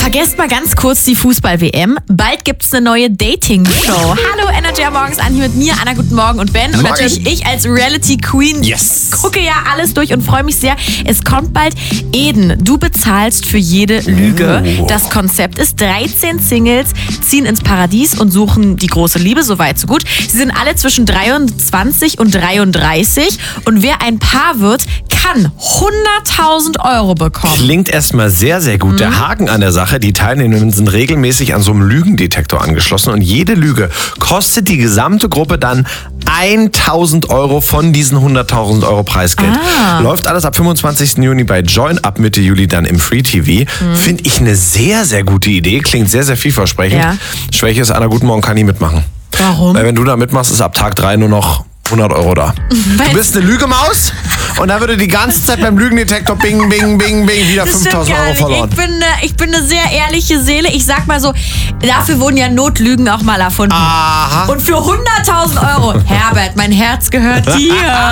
Vergesst mal ganz kurz die Fußball-WM. Bald gibt's eine neue Dating-Show. Hallo, Energy morgens an hier mit mir, Anna, guten Morgen und Ben. Und natürlich ich als Reality-Queen gucke ja alles durch und freue mich sehr. Es kommt bald. Eden, du bezahlst für jede Lüge. Das Konzept ist, 13 Singles ziehen ins Paradies und suchen die große Liebe, so weit, so gut. Sie sind alle zwischen 23 und 33 und wer ein Paar wird, kann 100.000 Euro bekommen. Klingt erstmal sehr, sehr gut. Der Haken an der Sache, die Teilnehmenden sind regelmäßig an so einem Lügendetektor angeschlossen und jede Lüge kostet die gesamte Gruppe dann 1.000 Euro von diesen 100.000 Euro Preisgeld. Läuft alles ab 25. Juni bei Join, ab Mitte Juli dann im Free TV. Finde ich eine sehr, sehr gute Idee. Klingt sehr, sehr vielversprechend. Ja. Schwäche ist, Anna, guten Morgen, kann nie mitmachen. Warum? Weil wenn du da mitmachst, ist ab Tag 3 nur noch 100 Euro da. Du bist eine Lügemaus und dann würde die ganze Zeit beim Lügendetektor bing, bing, bing, bing wieder 5.000 Euro verloren. Ich bin eine sehr ehrliche Seele. Ich sag mal so, dafür wurden ja Notlügen auch mal erfunden. Aha. Und für 100.000 Euro, Herbert, mein Herz gehört dir.